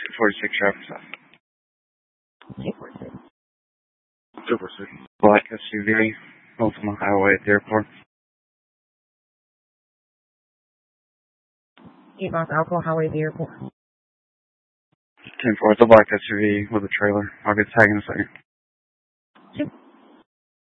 246 traffic stop. 246. 246. Black SUV, Ultima Highway at the airport. Avon Alcohol Highway at the airport. 10-4, it's a black SUV with a trailer. I'll get tagged in a second.